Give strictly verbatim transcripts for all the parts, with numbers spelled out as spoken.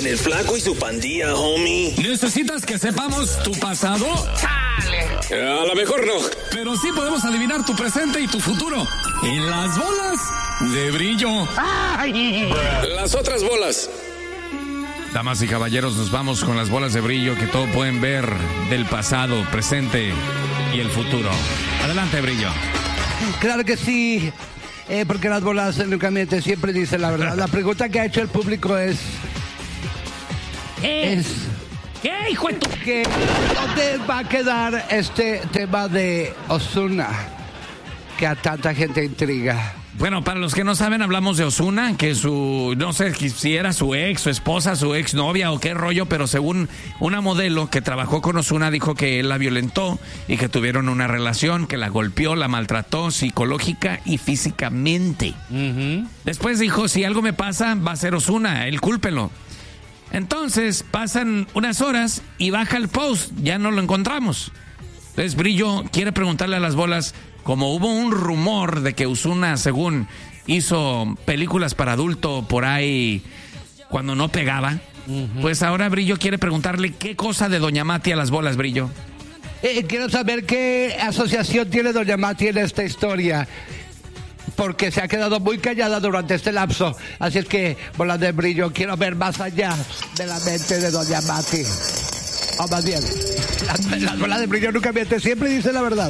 en el Flaco y su pandilla, homie. ¿Necesitas que sepamos tu pasado? ¡Chale! A lo mejor no. Pero sí podemos adivinar tu presente y tu futuro. En las bolas de brillo. ¡Ay! Las otras bolas. Damas y caballeros, nos vamos con las bolas de brillo que todo pueden ver del pasado, presente y el futuro. Adelante, Brillo. Claro que sí, eh, porque las bolas únicamente siempre dicen la verdad. La pregunta que ha hecho el público es... ¿Qué? Es... ¿Qué, hijo de tu...? Que, ¿dónde va a quedar este tema de Ozuna que a tanta gente intriga? Bueno, para los que no saben, hablamos de Ozuna, que su, no sé si era su ex, su esposa, su ex novia o qué rollo, pero según una modelo que trabajó con Ozuna dijo que él la violentó y que tuvieron una relación, que la golpeó, la maltrató psicológica y físicamente. Uh-huh. Después dijo, si algo me pasa, va a ser Ozuna, él cúlpelo. Entonces pasan unas horas y baja el post, ya no lo encontramos. Entonces Brillo quiere preguntarle a las bolas, como hubo un rumor de que Ozuna, según hizo películas para adulto por ahí cuando no pegaba, uh-huh. Pues ahora Brillo quiere preguntarle qué cosa de Doña Mati a las bolas, Brillo. Eh, quiero saber qué asociación tiene Doña Mati en esta historia, porque se ha quedado muy callada durante este lapso. Así es que, bolas de Brillo, quiero ver más allá de la mente de Doña Mati. O más bien, las, las bolas de Brillo nunca mienten, siempre dice la verdad.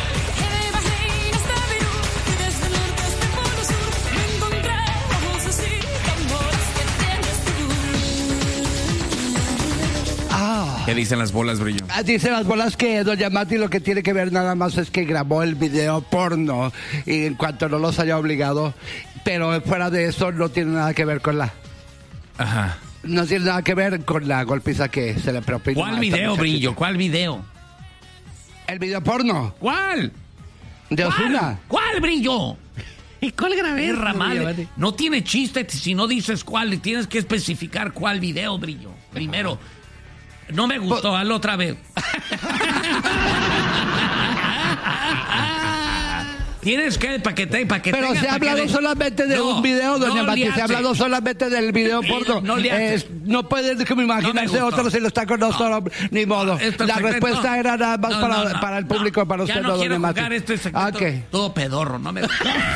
¿Qué dicen las bolas, Brillo? Dicen las bolas que Doña Mati lo que tiene que ver nada más es que grabó el video porno y en cuanto no los haya obligado, pero fuera de eso no tiene nada que ver con la... Ajá. No tiene nada que ver con la golpiza que se le propinó. ¿Cuál video, Brillo? ¿Cuál video? El video porno. ¿Cuál? De Ozuna. ¿Cuál, Brillo? ¿Y cuál grabé? Ramal. No tiene chiste si no dices cuál. Tienes que especificar cuál video, Brillo. Primero. No me gustó, hazlo otra vez. Tienes que, para que te, para que Pero tenga, se ha hablado de... solamente de no, un video, Doña no Mati, se ha hablado solamente del video porno. No, eh, no puedes que me imaginarse no otro si lo está con nosotros, no. Ni modo. Esto la secreto, respuesta no. era nada más no, para, no, para el público, para usted, ya no, no quiero Doña jugar Mati. Este secreto, okay. Todo pedorro, no me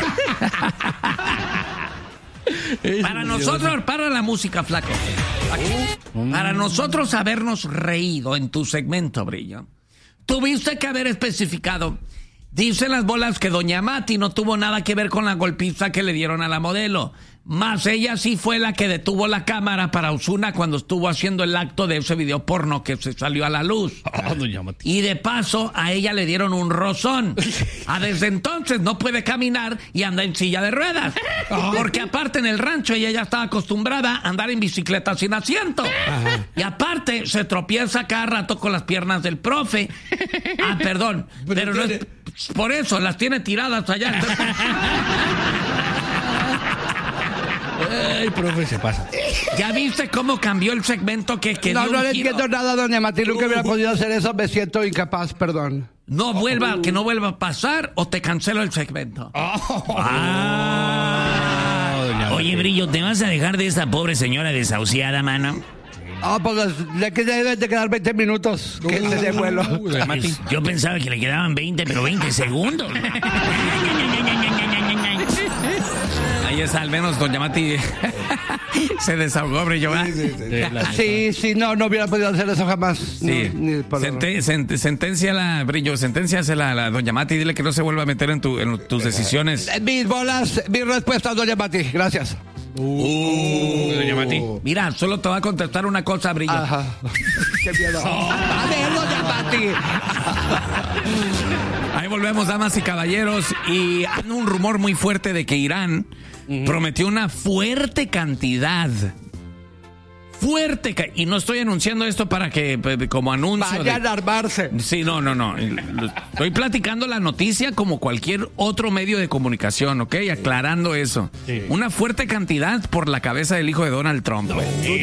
Para nosotros, para la música, Flaco. Uh, para um. nosotros habernos reído en tu segmento, Brillo, tuviste que haber especificado. Dicen las bolas que Doña Mati no tuvo nada que ver con la golpiza que le dieron a la modelo. Más ella sí fue la que detuvo la cámara para Ozuna cuando estuvo haciendo el acto de ese video porno que se salió a la luz. Oh, Doña Mati. Y de paso, a ella le dieron un rozón. A desde entonces no puede caminar y anda en silla de ruedas. Porque aparte en el rancho ella ya estaba acostumbrada a andar en bicicleta sin asiento. Ajá. Y aparte se tropieza cada rato con las piernas del profe. Ah, perdón. Pero, pero no es... Por eso las tiene tiradas allá. Ay, profe, se pasa. ¿Ya viste cómo cambió el segmento que quedó? No, no le entiendo nada, Doña Mati. Nunca hubiera podido hacer eso. Me siento incapaz, perdón. No vuelva, que no vuelva a pasar o te cancelo el segmento. Oh. Ah. Oh, oye, Brillo, ¿te vas a dejar de esta pobre señora desahuciada, mano? Ah, oh, pues ya que deben de quedar veinte minutos. Uh, que se dé vuelo. Uh, Yo pensaba que le quedaban veinte, pero veinte segundos. Ahí está, al menos Doña Mati se desahogó, Brillo. Sí, sí, sí. sí, sí, no, no hubiera podido hacer eso jamás. Sí. No, ni por Sente, sent, sentenciala, Brillo, sentenciasela a la Doña Mati. Dile que no se vuelva a meter en, tu, en tus decisiones. Mis bolas, mi respuesta, Doña Mati. Gracias. Uh, Doña Mati. Mira, solo te va a contestar una cosa, Brillo. Ajá. Qué miedo. Oh. A ver, Doña Mati. Ahí volvemos, damas y caballeros. Y hay un rumor muy fuerte de que Irán uh-huh. prometió una fuerte cantidad. Fuerte. Y no estoy anunciando esto para que, como anuncio. Vayan de... a armarse. Sí, no, no, no. Estoy platicando la noticia como cualquier otro medio de comunicación, ¿ok? Aclarando eso. Sí. Una fuerte cantidad por la cabeza del hijo de Donald Trump. No.